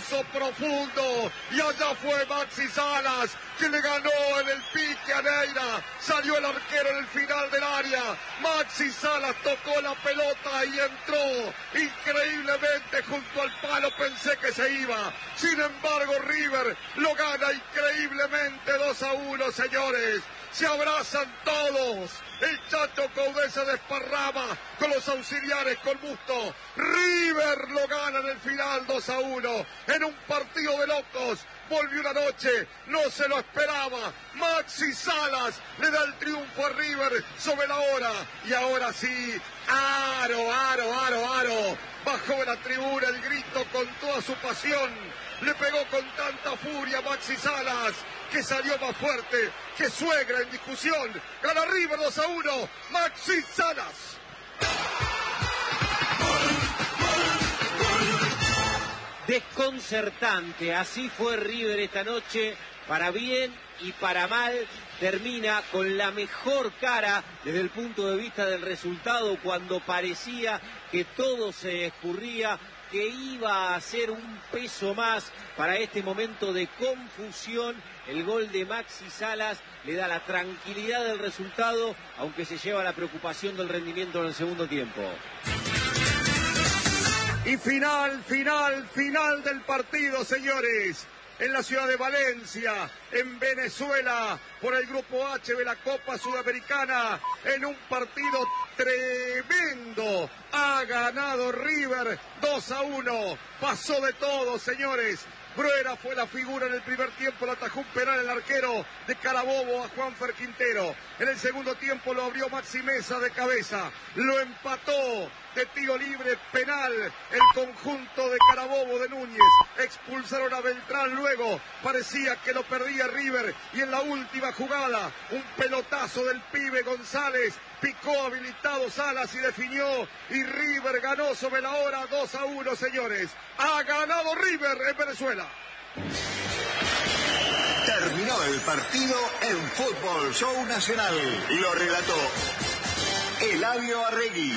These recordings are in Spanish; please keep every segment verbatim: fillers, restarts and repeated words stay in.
pozo profundo, y allá fue Maxi Salas, que le ganó en el pique a Neira. Salió el arquero en el final del área. Maxi Salas tocó la pelota y entró increíblemente junto al palo. Pensé que se iba. Sin embargo, River lo gana increíblemente dos a uno, señores. Se abrazan todos. El Chacho Coudet se desparrama con los auxiliares, con Busto. River lo gana en el final dos a uno. En un partido de locos. Volvió una noche, no se lo esperaba. Maxi Salas le da el triunfo a River sobre la hora. Y ahora sí, aro, aro, aro, aro. Bajó de la tribuna el grito con toda su pasión. Le pegó con tanta furia a Maxi Salas, que salió más fuerte que Suegra en discusión. Gana River dos a uno. Maxi Salas. Desconcertante, así fue River esta noche, para bien y para mal. Termina con la mejor cara desde el punto de vista del resultado, cuando parecía que todo se escurría, que iba a ser un peso más para este momento de confusión. El gol de Maxi Salas le da la tranquilidad del resultado, aunque se lleva la preocupación del rendimiento en el segundo tiempo. Y final, final, final del partido, señores. En la ciudad de Valencia, en Venezuela, por el Grupo H de la Copa Sudamericana, en un partido tremendo. Ha ganado River dos a uno. Pasó de todo, señores. Bruera fue la figura en el primer tiempo, le atajó un penal el arquero de Carabobo a Juanfer Quintero. En el segundo tiempo lo abrió Maxi Mesa de cabeza, lo empató de tiro libre, penal, el conjunto de Carabobo de Núñez. Expulsaron a Beltrán luego, parecía que lo perdía River, y en la última jugada, un pelotazo del pibe González, picó habilitado Salas y definió, y River ganó sobre la hora dos a uno, señores. Ha ganado River en Venezuela. Terminó el partido en Fútbol Show Nacional. Lo relató Eladio Arregui.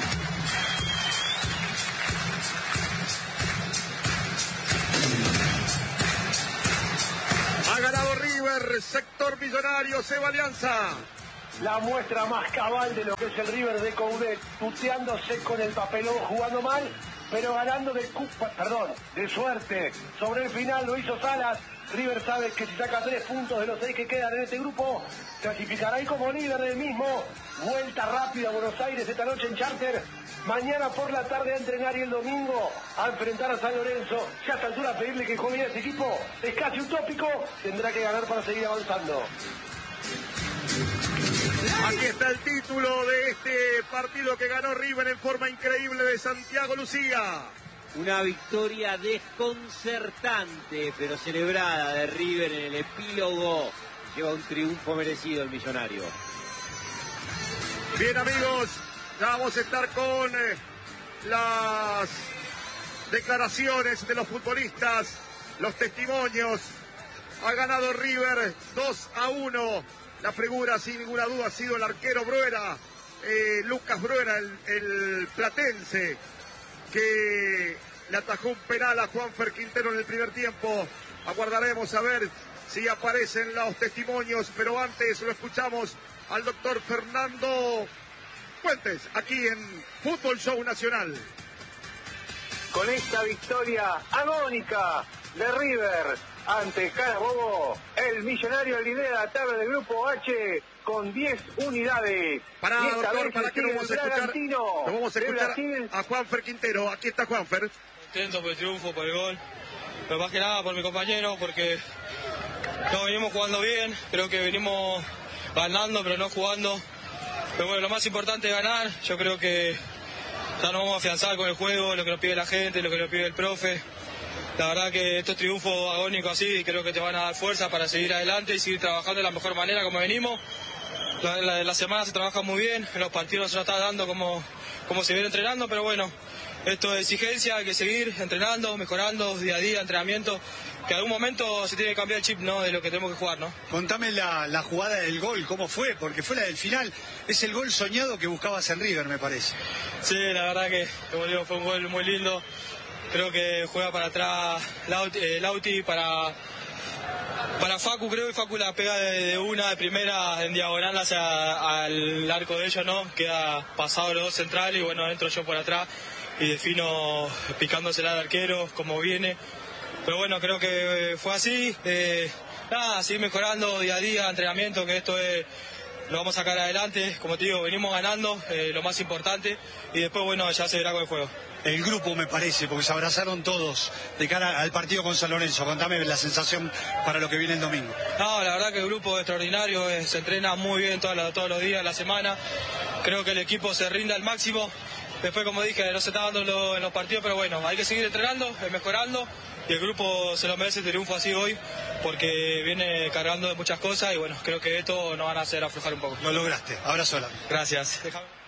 Ha ganado River, sector millonario, Seba Alianza. La muestra más cabal de lo que es el River de Coudet, tuteándose con el papelón, jugando mal, pero ganando de cupa, perdón, de suerte. Sobre el final lo hizo Salas. River sabe que si saca tres puntos de los seis que quedan en este grupo, clasificará ahí como líder del mismo. Vuelta rápida a Buenos Aires esta noche en charter. Mañana por la tarde a entrenar, y el domingo a enfrentar a San Lorenzo. Ya a esta altura pedirle que juegue a ese equipo es casi utópico. Tendrá que ganar para seguir avanzando. Aquí está el título de este partido que ganó River en forma increíble de Santiago Lucía. Una victoria desconcertante, pero celebrada de River en el epílogo. Lleva un triunfo merecido el millonario. Bien, amigos, ya vamos a estar con eh, las declaraciones de los futbolistas, los testimonios. Ha ganado River dos a uno. La figura, sin ninguna duda, ha sido el arquero Bruera, eh, Lucas Bruera, el, el platense, que le atajó un penal a Juanfer Quintero en el primer tiempo. Aguardaremos a ver si aparecen los testimonios, pero antes lo escuchamos al doctor Fernando Fuentes, aquí en Fútbol Show Nacional. Con esta victoria agónica de River ante Carabobo, el millonario lidera la tabla del Grupo H con diez unidades. Para, doctor, para que lo vamos a escuchar, lo vamos a escuchar a Juanfer Quintero. Aquí está Juanfer. Contento por el triunfo, por el gol, pero más que nada por mi compañero, porque no venimos jugando bien, creo que venimos ganando, pero no jugando. Pero bueno, lo más importante es ganar. Yo creo que ya nos vamos a afianzar con el juego, lo que nos pide la gente, lo que nos pide el profe. La verdad que estos triunfos agónicos así creo que te van a dar fuerza para seguir adelante y seguir trabajando de la mejor manera como venimos. La, la, la semana se trabaja muy bien, en los partidos se nos está dando como, como se viene entrenando, pero bueno, esto es exigencia, hay que seguir entrenando, mejorando día a día, entrenamiento, que en algún momento se tiene que cambiar el chip, ¿no?, de lo que tenemos que jugar, ¿no? Contame la, la jugada del gol, ¿cómo fue? Porque fue la del final, es el gol soñado que buscabas en River, me parece. Sí, la verdad que, como digo, fue un gol muy lindo. creo que juega para atrás Lauti, eh, Lauti para, para Facu, creo que Facu la pega de, de una, de primera, en diagonal hacia al arco de ellos, ¿no? Queda pasado los dos centrales y bueno, entro yo por atrás y defino picándosela al arquero, como viene. Pero bueno, creo que fue así. Eh, nada, seguir mejorando día a día, entrenamiento, que esto es, lo vamos a sacar adelante. Como te digo, venimos ganando, eh, lo más importante, y después, bueno, ya se verá con el juego. El grupo, me parece, porque se abrazaron todos de cara al partido con San Lorenzo. Contame la sensación para lo que viene el domingo. No, la verdad que el grupo es extraordinario, eh, se entrena muy bien todos los, todos los días de la semana. Creo que el equipo se rinde al máximo. Después, como dije, no se está dando en, lo, en los partidos, pero bueno, hay que seguir entrenando, eh, mejorando. Y el grupo se lo merece el triunfo así hoy, porque viene cargando de muchas cosas y bueno, creo que esto nos van a hacer aflojar un poco. Lo lograste, abrazo. Gracias.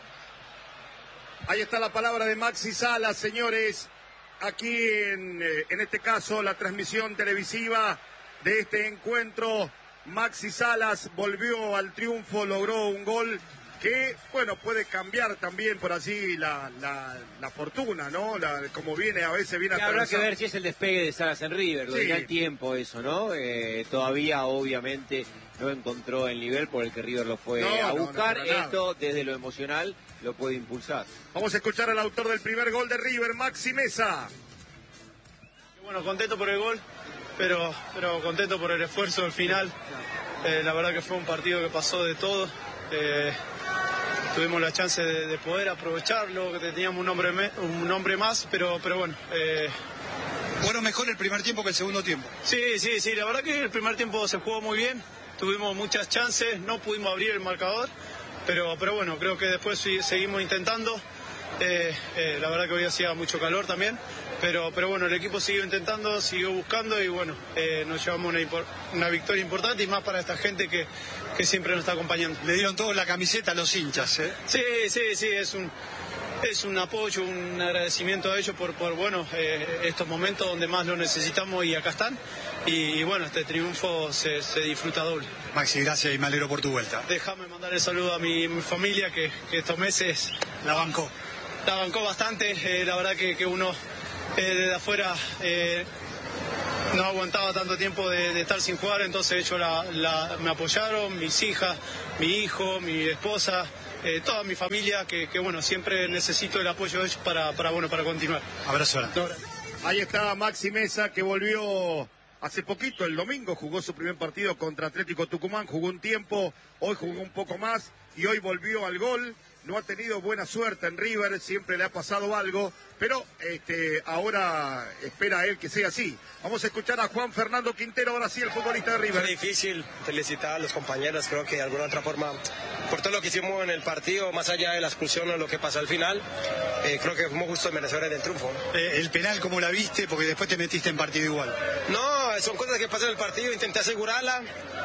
Ahí está la palabra de Maxi Salas, señores. Aquí en, en este caso la transmisión televisiva de este encuentro. Maxi Salas volvió al triunfo, logró un gol que, bueno, puede cambiar también por así la, la, la fortuna, ¿no? La, como viene, a veces viene a habrá que ver si es el despegue de Salas en River, lo dirá el tiempo eso, ¿no? Eh, todavía, obviamente, no encontró el nivel por el que River lo fue no, a buscar. No, no, Esto, desde lo emocional, lo puede impulsar. Vamos a escuchar al autor del primer gol de River, Maxi Mesa. Bueno, contento por el gol, pero, pero contento por el esfuerzo al final. Eh, la verdad que fue un partido que pasó de todo. Eh, tuvimos la chance de, de poder aprovecharlo, que teníamos un hombre, me, un hombre más, pero, pero bueno. Eh... Bueno, mejor el primer tiempo que el segundo tiempo. Sí, sí, sí, la verdad que el primer tiempo se jugó muy bien, tuvimos muchas chances, no pudimos abrir el marcador, pero, pero bueno, creo que después seguimos intentando. Eh, eh, la verdad que hoy hacía mucho calor también, pero, pero bueno, el equipo siguió intentando, siguió buscando y bueno, eh, nos llevamos una, una victoria importante y más para esta gente que, que siempre nos está acompañando. Le dieron todos la camiseta a los hinchas, ¿eh? Sí, sí, sí, es un, es un apoyo, un agradecimiento a ellos por, por bueno, eh, estos momentos donde más lo necesitamos y acá están. Y, y bueno, este triunfo se, se disfruta doble. Maxi, gracias y me alegro por tu vuelta. Déjame mandar el saludo a mi, mi familia que, que estos meses la bancó. La bancó bastante, eh, la verdad que, que uno eh, desde afuera eh, no aguantaba tanto tiempo de, de estar sin jugar, entonces ellos la, la, me apoyaron, mis hijas, mi hijo, mi esposa, eh, toda mi familia, que, que bueno, siempre necesito el apoyo de ellos para, para, bueno, para continuar. Abrazo. Ahí está Maxi Mesa, que volvió hace poquito, el domingo, jugó su primer partido contra Atlético Tucumán, jugó un tiempo, hoy jugó un poco más y hoy volvió al gol. No ha tenido buena suerte en River, siempre le ha pasado algo, pero este, ahora espera él que sea así. Vamos a escuchar a Juan Fernando Quintero, ahora sí, el futbolista de River. Es difícil felicitar a los compañeros, creo que de alguna otra forma, por todo lo que hicimos en el partido, más allá de la expulsión o lo que pasó al final, eh, creo que fuimos justos merecedores del triunfo. Eh, ¿El penal cómo la viste? Porque después te metiste en partido igual. No, son cosas que pasan en el partido, intenté asegurarla.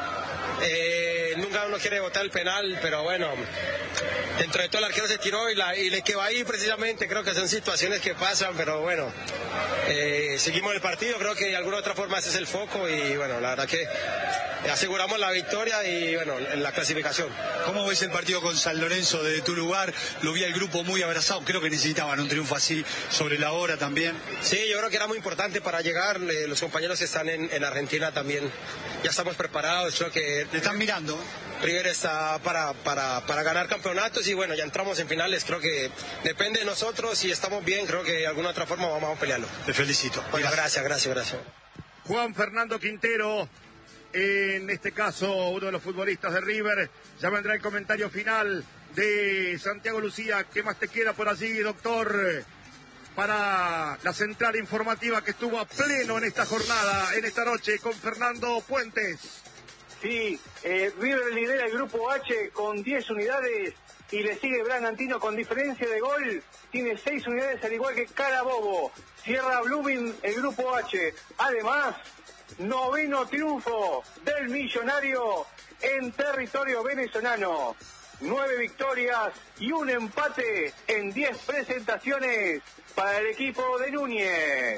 Eh, nunca uno quiere botar el penal, pero bueno, dentro de todo el arquero se tiró y, la, y le quedó ahí precisamente. Creo que son situaciones que pasan, pero bueno, eh, seguimos el partido, creo que de alguna otra forma ese es el foco y bueno, la verdad que aseguramos la victoria y bueno, en la clasificación. ¿Cómo ves el partido con San Lorenzo de tu lugar? Lo vi al grupo muy abrazado, creo que necesitaban un triunfo así sobre la hora también. Sí, yo creo que era muy importante para llegar, eh, los compañeros que están en, en Argentina también, ya estamos preparados, creo que... Le están mirando. River está para, para, para ganar campeonatos y bueno, ya entramos en finales, creo que depende de nosotros, si estamos bien, creo que de alguna otra forma vamos a pelearlo. Te felicito. Bueno, gracias, gracias, gracias. Juan Fernando Quintero, en este caso uno de los futbolistas de River. Ya vendrá el comentario final de Santiago Lucía. ¿Qué más te queda por allí, doctor? Para la central informativa que estuvo a pleno en esta jornada, en esta noche, con Fernando Puentes. Sí, eh, River lidera el grupo H con diez unidades y le sigue Bragantino con diferencia de gol. Tiene seis unidades al igual que Carabobo. Cierra Blooming el grupo H. Además, noveno triunfo del Millonario en territorio venezolano. Nueve victorias y un empate en diez presentaciones para el equipo de Núñez.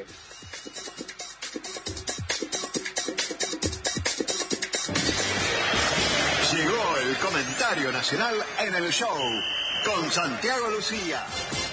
Llegó el comentario nacional en el show con Santiago Lucía.